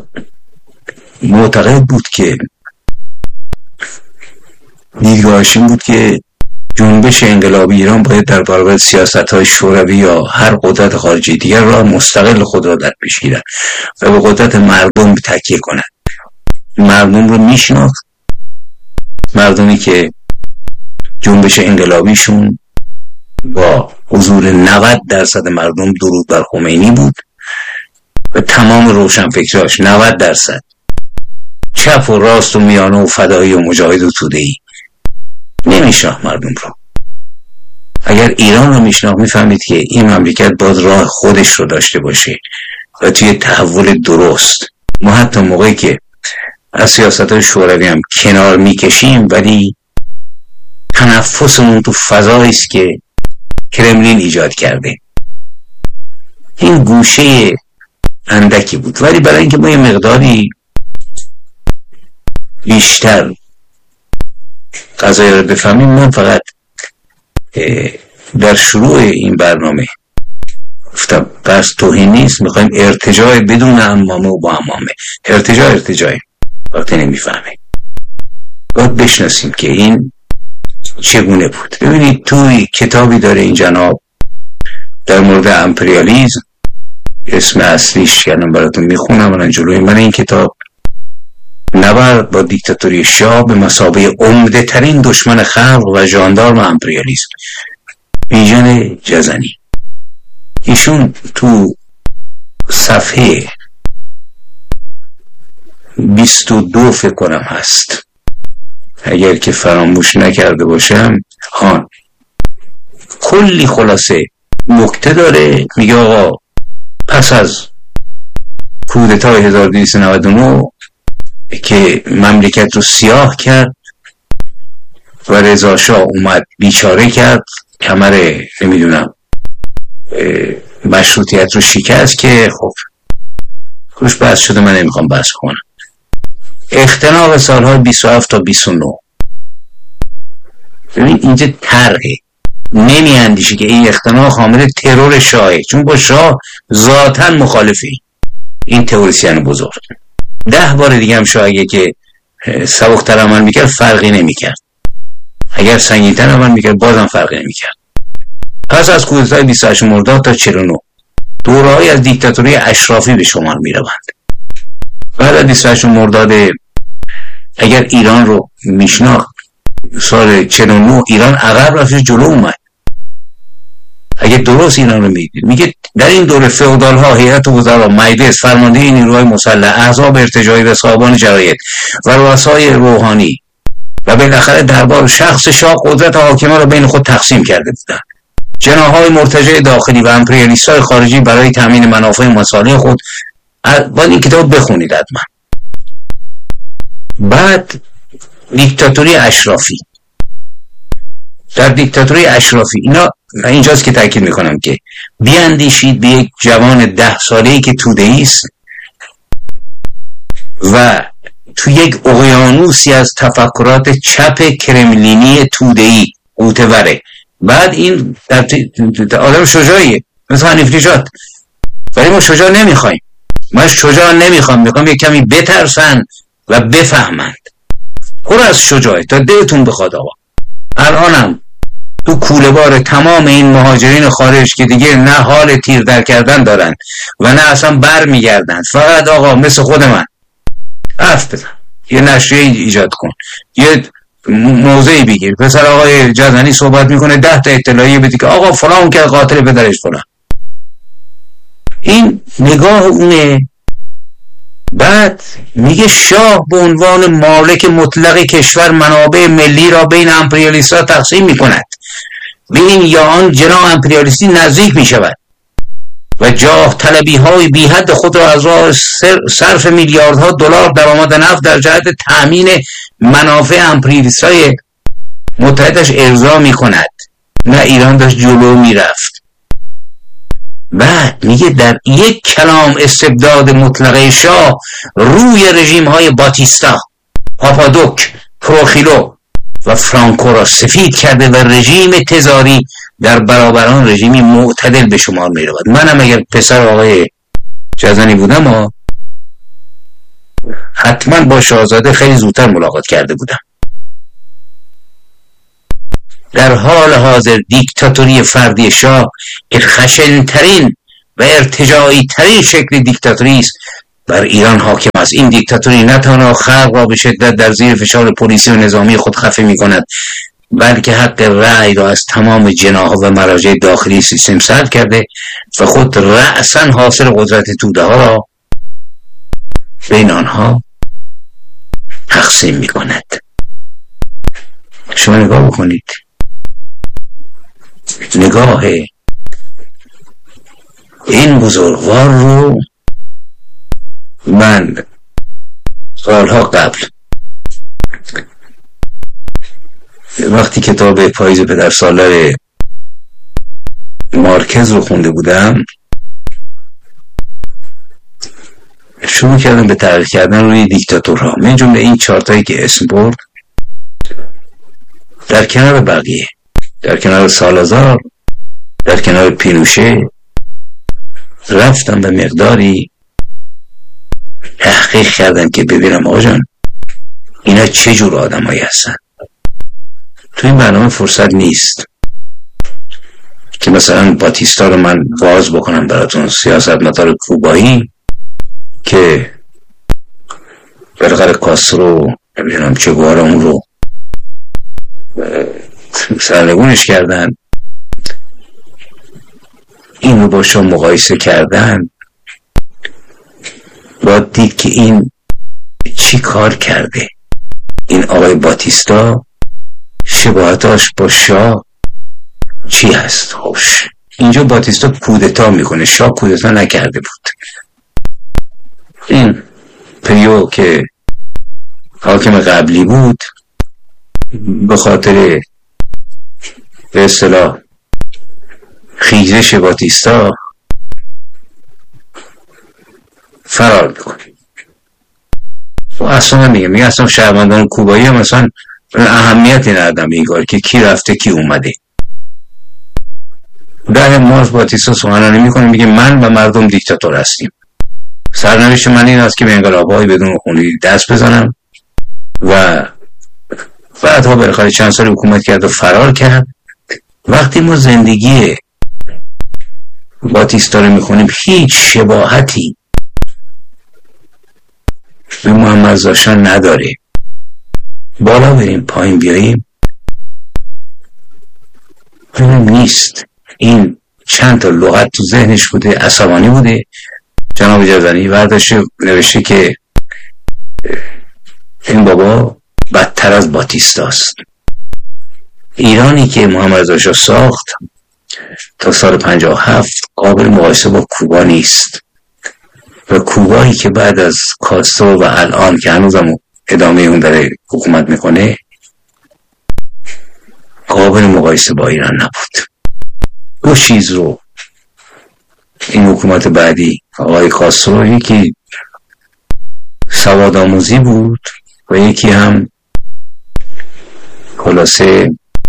معتقد بود که دیدگاهش این بود که جنبش انقلابی ایران باید در برابر سیاست‌های شوروی یا هر قدرت خارجی دیگر را مستقل خود را در پیش گیرد و به قدرت مردم تکیه کند. مردم رو میشناخت، مردمی که جنبش انقلابیشون با حضور نود درصد مردم درود بر خمینی بود و تمام روشنفکراش نود درصد، چپ و راست و میانه و فدایی و مجاهد و توده‌ای. نمیشناخت مردم رو. اگر ایران رو میشناخت میفهمید که این مملکت باید راه خودش رو داشته باشه و توی تحول درست. ما حتی موقعی که از سیاست‌های شوروی هم کنار میکشیم ولی تنفسمون تو فضایی است که کرملین ایجاد کرده. این گوشه اندکی بود، ولی برای اینکه ما یه مقداری بیشتر قضایی رو بفهمیم، من فقط در شروع این برنامه گفتم قصد توهین نیست، میخوایم ارتجاع بدون امامه و با امامه. ارتجاع ارتجاع وقتی نمیفهمه باید بشناسیم که این چگونه بود. ببینید توی کتابی داره این جناب در مورد امپریالیزم، اسم اصلیش کردم براتون میخونم الان جلوی من. این کتاب نبرد با دیکتاتوری شاه به مثابه عمده ترین دشمن خلق و ژاندارم امپریالیسم، بیژن جزنی. ایشون تو صفحه بیست و دو فکر کنم هست، اگر که فراموش نکرده باشم، ها کلی خلاصه نکته داره. میگه آقا پس از کودتای هزار و دویست و نود و نه که مملکت رو سیاه کرد و رضا شاه اومد بیچاره کرد، کمر نمیدونم مشروطیت رو شکست که خب روش بحث شده، من نمیخوام بحث کنم. اختناق سالهای بیست و هفت تا بیست و نه، ببین اینجا طرحه، نمی اندیشه که این اختناق حامل ترور شاهه، چون با شاه ذاتاً مخالفه. این تئوریسین بزرگ ده بار دیگه هم شاه اگه که سبکتر عمل میکرد فرقی نمیکرد، اگر سنگین‌تر عمل میکرد بازم فرقی نمیکرد. پس از کودتای بیست و هشت مرداد تا چهل و نه دوره‌ای از دیکتاتوری اشرافی به شمار میروند. بعد از بیست و هشت مرداد اگر ایران رو میشناخت، سال چهل و نه ایران عقب رفت جلو اومد. اگه درست ایران رو میدید، میگه در این دوره فئودال ها، هیئت وزرا، مجلس، فرمانده نیروهای مسلح، احزاب ارتجاعی و صاحبان جراید و رؤسای روحانی و بالاخره دربار شخص شاه قدرت حاکمه را بین خود تقسیم کرده بودند. جناح‌های مرتجع داخلی و امپریالیست‌های خارجی برای تامین منافع مصالح خود. باید این کتاب بخونید حتما. بعد دیکتاتوری اشرافی. در دیکتاتوری اشرافی اینا اینجاست که تاکید میکنم که بیاندیشید به یک جوان ده ساله‌ای که توده‌ای است و تو یک اقیانوسی از تفکرات چپ کرملینی توده‌ای قوطه‌وره. بعد این آدم شجاعیه مثل حنیف نژاد، ولی ما شجاع نمیخوایم. ما شجاع نمیخوام، میخوام یک کمی بترسن و بفهمند. پر از شجاعه تا دلتون بخواد. آقا الانم تو کوله بار تمام این مهاجرین خارج که دیگه نه حال تیر در کردن دارن و نه اصلا بر میگردن، فقط آقا مثل خود من حرف بزن، یه نشریه ایجاد کن، یه موضعی بگیر، پسر آقای جزنی صحبت میکنه، ده تا اطلاعیه بدی که آقا فلان که قاتل پدرش فلان. این نگاه اونه. بعد میگه شاه به عنوان مالک مطلق کشور منابع ملی را بین امپریالیست‌ها تقسیم میکند و این یا آن جناح امپریالیستی نزدیک میشود و جاه طلبی های بی حد خود را از راه صرف میلیاردها دلار درآمد نفت در جهت تامین منافع امپریالیست‌های متحدش ارضا میکند. نه ایران داشت جلو میرفت. بعد میگه در یک کلام استبداد مطلقه شاه روی رژیم های باتیستا، پاپادوک، پروخیلو و فرانکو را سفید کرده و رژیم تزاری در برابر آن رژیمی معتدل به شمار می رود. منم اگر پسر آقای جزنی بودم حتما با شاهزاده خیلی زودتر ملاقات کرده بودم. در حال حاضر دیکتاتوری فردی شاه که خشنترین و ارتجاعی ترین شکل دیکتاتوری است بر ایران حاکم است. این دیکتاتوری نه تنها خلق را به شدت در زیر فشار پلیسی و نظامی خود خفه می کند، بلکه حق رأی را از تمام جناح و مراجع داخلی سیستم سلب کرده و خود رأساً حاصل قدرت توده ها را بین آنها تقسیم می کند. شما نگاه بکنید، نگاه این بزرگوار رو من سالها قبل وقتی کتاب پاییز پدرسالار مارکز رو خونده بودم شروع کردم به تحقیق کردن روی دیکتاتورها، من جمله این چارتایی که اسم برد در کنار بقیه، در کنار سالازار، در کنار پینوشه، رفتم به مقداری تحقیق کردم که ببینم آقا جان اینا چه جور آدم هایی هستن. تو این برنامه فرصت نیست که مثلا باتیستا رو من واز بکنم براتون، سیاستمدار کوبایی که بالاخره کاسترو نمیدونم چه گوارا اون رو سرنگونش کردن، این رو با شما مقایسه کردن، باید دید که این چی کار کرده. این آقای باتیستا شباهتاش با شاه چی هست؟ خوش اینجا باتیستا کودتا میکنه، شاه کودتا نکرده بود. این پریو که حاکم قبلی بود به خاطر به اصطلاح خیزش باتیستا فرار میکنه و اصلا میگه میگه اصلا شهروندان کوبایی هم اصلا اهمیتی ندادن به این کار که کی رفته کی اومده. در مارس باتیستا سخنرانی میکنه میگه من و مردم دیکتاتور هستیم، سرنوشت من این است که به انقلاب‌های بدون خونی دست بزنم و بعدها بالاخره چند سال حکومت کرد و فرار کرد. وقتی ما زندگی باتیستا رو میخونیم هیچ شباهتی به محمد رضا شاه نداره. بالا بریم پایین بیاییم نیست. این چند تا لغت تو ذهنش بوده، عصبانی بوده. جناب جزنی برداشته نوشته که این بابا بدتر از باتیستاست. ایرانی که محمد رضا شاه ساخت تا سال پنجاه و هفت قابل مقایسه با کوبا نیست و کوبایی که بعد از کاسترو و الان که هنوزم ادامه اون داره حکومت میکنه قابل مقایسه با ایران نبود. دو چیز رو این حکومت بعدی آقای کاسترو، یکی سواد آموزی بود و یکی هم خلاصه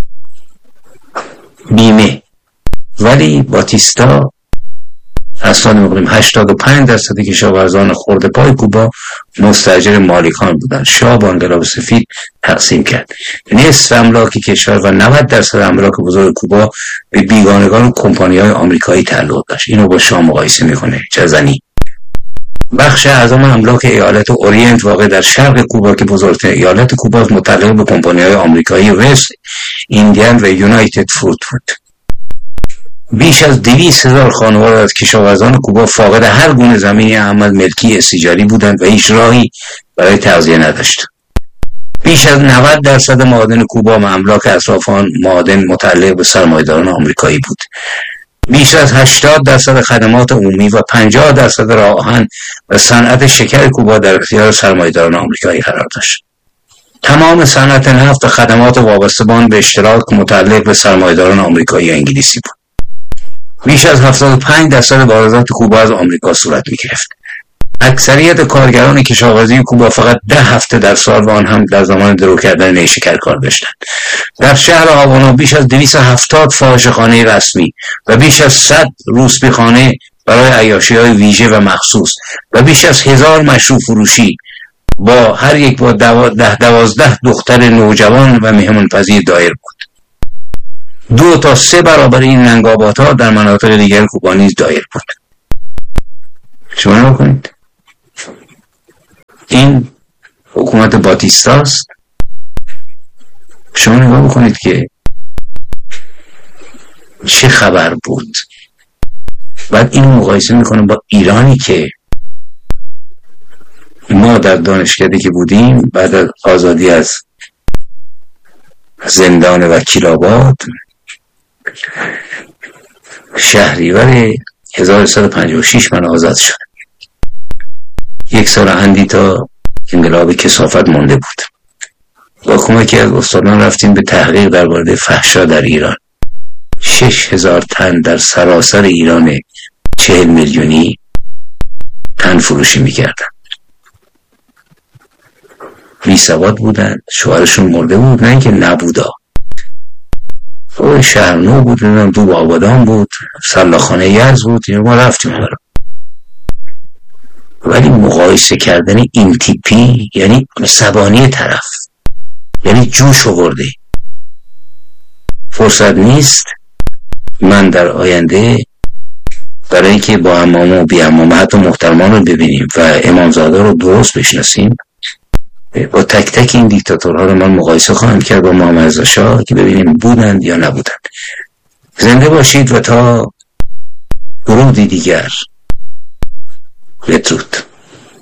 بیمه. ولی باتیستا از سال می‌گوییم هشتاد و پنج درصد کشاورزان خرده پای کوبا مستاجر مالکان بودند. شاه با انقلاب سفید تقسیم کرد، نصف املاک کشور و نود درصد املاک بزرگ کوبا به بیگانگان و کمپانی‌های آمریکایی تعلق داشت. اینو با شاه مقایسه میکنه جزنی. بخش اعظم املاک ایالت اورینت واقع در شرق کوبا که بزرگترین ایالت کوبا متعلق به کمپانی‌های آمریکایی وست ایندین و یونایتد فروت بود. بیش از دویست هزار خانواده از کشاورزان کوبا فاقد هر گونه زمینی احمد ملکی استیجاری بودند و هیچ راهی برای تغذیه نداشتند. بیش از نود درصد معادن کوبا و املاک اطرافان معادن متعلق به سرمایه‌داران آمریکایی بود. بیش از هشتاد درصد خدمات عمومی و پنجاه درصد راه آهن و صنعت شکر کوبا در اختیار سرمایه‌داران آمریکایی قرار داشت. تمام صنعت نفت و خدمات وابسته به آن به اشتراک متعلق به سرمایه‌داران آمریکایی و انگلیسی بود. بیش از هفتاد و پنج درصد واردات کوبا از آمریکا صورت می‌گرفت. اکثریت کارگران کشاورزی کوبا فقط ده هفته در سال و آن هم در زمان درو کردن نیشکر کار داشتند. در شهر هاوانا بیش از دویست و هفتاد فاحشه‌خانه رسمی و بیش از صد روسپیخانه برای عیاشی‌های ویژه و مخصوص و بیش از هزار مشروب فروشی با هر یک با ده دوازده دختر نوجوان و مهمانپذیر دایر بود. دو تا سه برابر این لنگابات ها در مناطق دیگر کوبا نیز دایر بود. شما نگاه کنید، این حکومت باتیستاست. شما نگاه بکنید که چه خبر بود. بعد این مقایسه میکنه با ایرانی که ما در دانشکده که بودیم بعد از آزادی از زندان وکیل‌آباد شهریور هزار و سیصد و پنجاه و شش من آزاد شدم. یک سال اندی تا انقلاب کثافت مونده بود. با کمکی از استادان رفتیم به تحقیق در مورد فحشا در ایران. شش هزار تن در سراسر ایران چهل میلیونی تن فروشی میکردن. بی سواد بودن، شوهرشون مرده بود، نه اینکه نبودا. او شهرنو بود، نمیدونم دو آبادان بود، سلاخانه یز بود، ما رفتیم برام. ولی مقایسه کردن این تیپی یعنی عصبانی طرف، یعنی جوش آورده. فرصت نیست من در آینده برای اینکه با امام و بی امام حتی محترمان رو ببینیم و امامزاده رو درست بشناسیم، با تک تک این دیکتاتورها رو من مقایسه خواهم کرد با محمد رضا شاه که ببینیم بودند یا نبودند. زنده باشید و تا ورودی دیگر. بدرود.